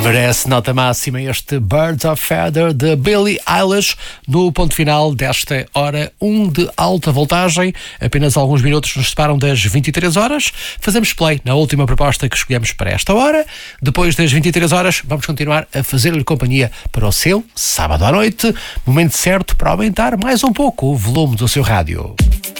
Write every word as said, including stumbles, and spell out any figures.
Merece nota máxima este Birds of Feather de Billie Eilish no ponto final desta hora um de alta voltagem. Apenas alguns minutos nos separam das vinte e três horas. Fazemos play na última proposta que escolhemos para esta hora. Depois das vinte e três horas vamos continuar a fazer-lhe companhia para o seu sábado à noite. Momento certo para aumentar mais um pouco o volume do seu rádio.